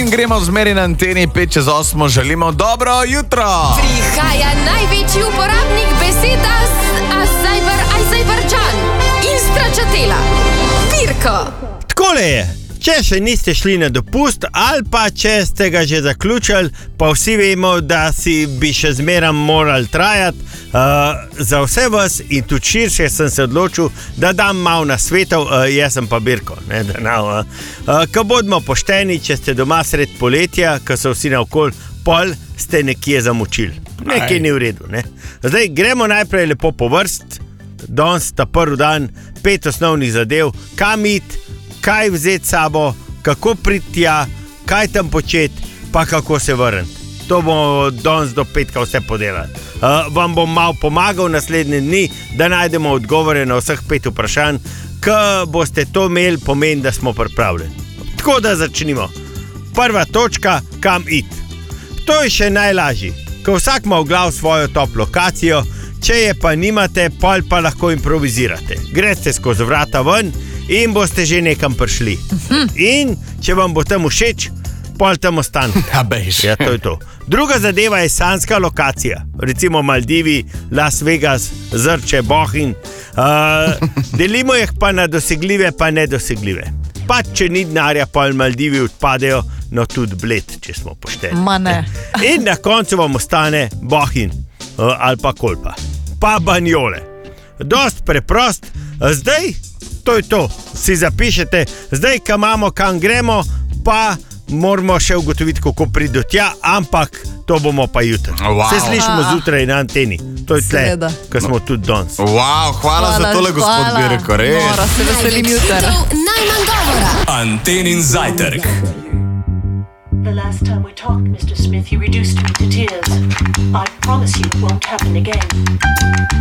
in gremo zmeri na anteni 5:08, želimo dobro jutro. Prihaja največji uporabnik beseda Azerbajdžan in stračatela, Pirko. Takole je, če še niste šli na dopust ali pa če ste ga že zaključili, pa vsi vemo, da bi še zmeram moral trajati, za vse vas in tudi širše sem se odločil, da dam malo nasvetov, jaz sem pa Birko, ko bodimo pošteni, če ste doma sred poletja, ko so vsi naokoli, pol ste nekje zamočili, nekje ni v redu, ne? Zdaj gremo najprej lepo po vrst, danes ta prvi dan, 5 osnovnih zadev, kam iti, kaj vzeti sabo, kako priti tja, kaj tam početi, pa kako se vrniti. To bomo danes do petka vse podelali. Vam bom malo pomagal naslednje dni, da najdemo odgovore na vseh 5 vprašanj, ko boste to imeli, pomeni, da smo pripravljeni. Tako da začnimo. Prva točka, kam iti. To je še najlažji, ko vsak ima v glav svojo top lokacijo, če je pa nimate, pol pa lahko improvizirate. Greste skozi vrata ven in boste že nekam prišli. In če vam bo tam všeč, pol tam ostanete. Ja, to je to. Druga zadeva je sanjska lokacija, recimo Maldivi, Las Vegas, Zrče, Bohinj. Delimo jih pa na dosegljive pa nedosegljive. Pa če ni denarja, pol Maldivi odpadejo, no tudi Bled, če smo pošteni. In na koncu vam ostane Bohinj ali pa Kolpa, pa Banjole. Dost preprost, zdaj to je to, si zapišete, zdaj ko imamo kam gremo, pa moramo še ugotoviti, kako priti do tja, ampak to bomo pa jutri. Se slišimo zjutraj na anteni. To je tle, ko smo tudi danes. Hvala za tole, gospod Birko, res. Mora se veselim jutri. Najmanj govora. Antenin zajtrk. The last time we talked, Mr. Smith, you reduced me to tears. I promise you it won't happen again.